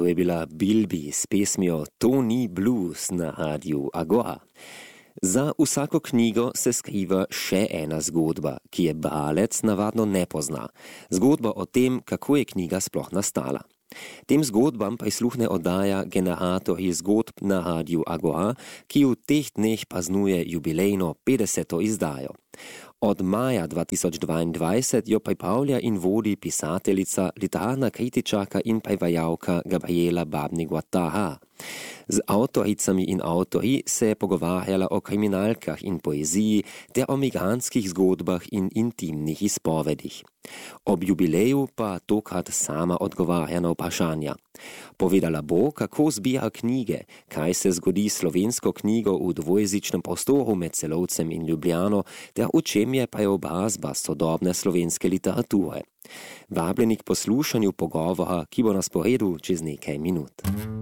to je bila Bilbi s pesmijo To ni blues na Radiu Agora. Za vsako knjigo se skriva še ena zgodba, ki je bralec navadno ne pozna. Zgodba o tem, kako je knjiga sploh nastala. Tem zgodbam pa prisluhne oddaja Generator zgodb na Radiu Agora, ki v teh dneh praznuje jubilejno 50. izdajo. Od maja 2022 jo pripravlja in vodi pisateljica, literarna kritičarka in prevajalka Gabriela Babnik-Wattaha. Z avtoricami in avtorji se je pogovarjala o kriminalkah in poeziji ter o migrantskih zgodbah in intimnih izpovedih. Ob jubileju pa tokrat sama odgovarja na vprašanja. Povedala bo, kako zbira knjige, kaj se zgodi s slovensko knjigo v dvojezičnem prostoru med Celovcem in Ljubljano ter v čem je preobrazba sodobne slovenske literature. Vabljeni k poslušanju pogovora, ki bo na sporedu čez nekaj minut.